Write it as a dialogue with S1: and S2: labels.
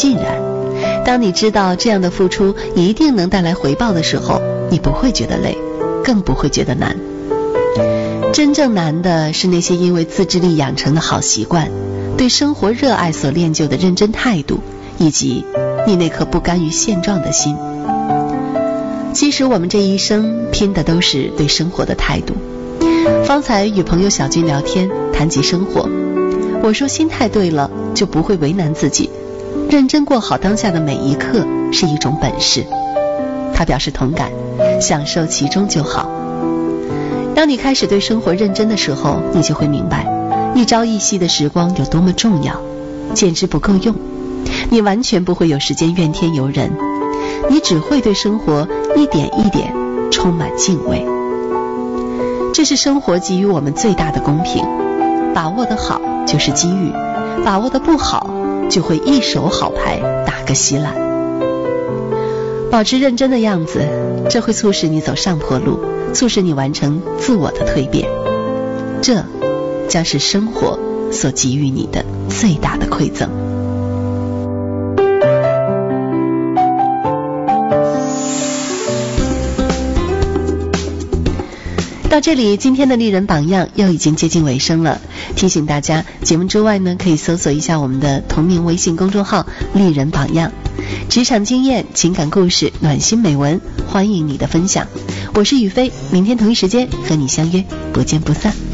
S1: 尽然。当你知道这样的付出一定能带来回报的时候，你不会觉得累，更不会觉得难。真正难的是那些因为自制力养成的好习惯，对生活热爱所练就的认真态度，以及你那颗不甘于现状的心。其实我们这一生拼的都是对生活的态度。方才与朋友小军聊天，谈及生活，我说心态对了，就不会为难自己，认真过好当下的每一刻是一种本事。他表示同感，享受其中就好。当你开始对生活认真的时候，你就会明白一朝一夕的时光有多么重要，简直不够用。你完全不会有时间怨天尤人，你只会对生活一点一点充满敬畏。这是生活给予我们最大的公平，把握得好就是机遇，把握得不好就会一手好牌打个稀烂。保持认真的样子，这会促使你走上坡路，促使你完成自我的蜕变。这将是生活所给予你的最大的馈赠。到这里，今天的丽人榜样又已经接近尾声了。提醒大家，节目之外呢，可以搜索一下我们的同名微信公众号丽人榜样，职场经验、情感故事、暖心美文，欢迎你的分享。我是雨飞，明天同一时间和你相约，不见不散。